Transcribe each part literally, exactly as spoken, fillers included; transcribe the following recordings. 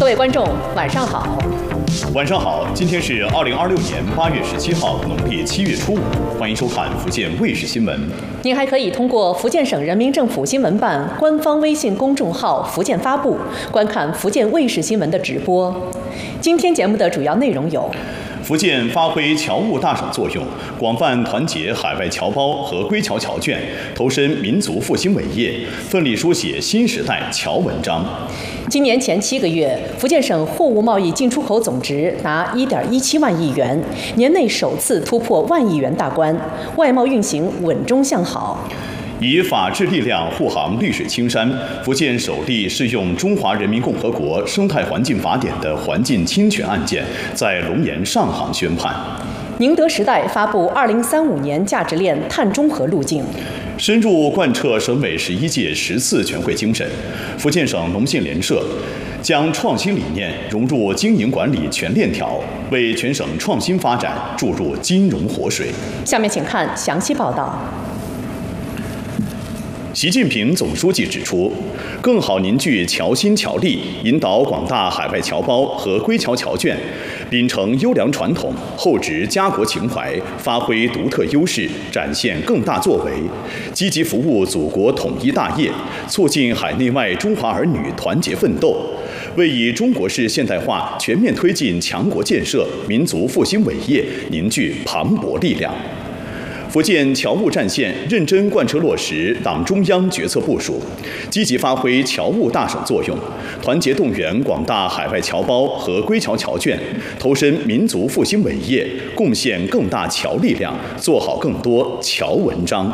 位观众，晚上好。 晚上好，今天是二零二六年八月十七号，农历七月初五，欢迎收看福建卫视新闻。 您还可以通过福建省人民政府新闻办官方微信公众号“福建发布”观看福建卫视新闻的直播。今天节目的主要内容有： 福建发挥侨务大省作用，广泛团结海外侨胞和归侨侨眷，投身民族复兴伟业，奋力书写新时代侨文章。 今年前七个月，福建省货物贸易进出口总值达一点一七万亿元，年内首次突破万亿元大关，外贸运行稳中向好。 以法治力量护航绿水青山，福建首例适用《中华人民共和国生态环境法典》的环境侵权案件在龙岩上杭宣判。 宁德时代发布二零三五年价值链碳中和路径。 深入贯彻省委十一届十次全会精神，福建省农信联社将创新理念融入经营管理全链条，为全省创新发展注入金融活水。 下面请看详细报道。 习近平总书记指出，更好凝聚侨心侨力，引导广大海外侨胞和归侨侨眷秉承优良传统，厚植家国情怀，发挥独特优势，展现更大作为，积极服务祖国统一大业，促进海内外中华儿女团结奋斗，为以中国式现代化全面推进强国建设、民族复兴伟业凝聚磅礴力量。福建侨务战线认真贯彻落实党中央决策部署，积极发挥侨务大省作用，团结动员广大海外侨胞和归侨侨眷，投身民族复兴伟业，贡献更大侨力量，做好更多侨文章。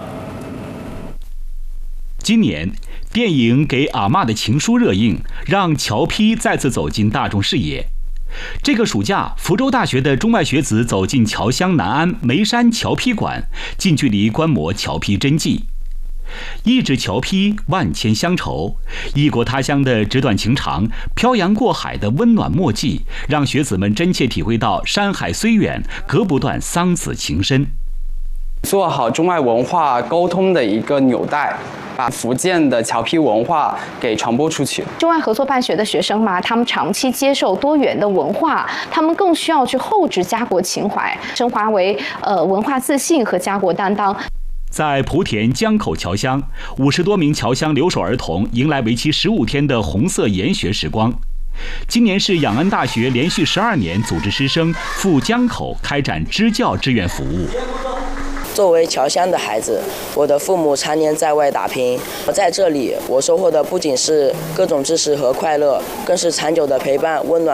今年，电影《给阿嬷的情书》热映，让侨批再次走进大众视野。这个暑假，福州大学的中外学子走进侨乡南安梅山侨批馆，近距离观摩侨批真迹。一纸侨批，万千乡愁，异国他乡的纸短情长，漂洋过海的温暖墨迹，让学子们真切体会到山海虽远，隔不断桑梓情深。 做好中外文化沟通的一个纽带，把福建的侨批文化给传播出去。 中外合作办学的学生嘛，他们长期接受多元的文化，他们更需要去厚植家国情怀，升华为呃文化自信和家国担当。 在莆田江口侨乡，五十多名侨乡留守儿童迎来为期十五天的红色研学时光。今年是仰安大学连续十二年组织师生赴江口开展支教志愿服务。 作为侨乡的孩子，我的父母常年在外打拼，我在这里，我收获的不仅是各种知识和快乐，更是长久的陪伴、温暖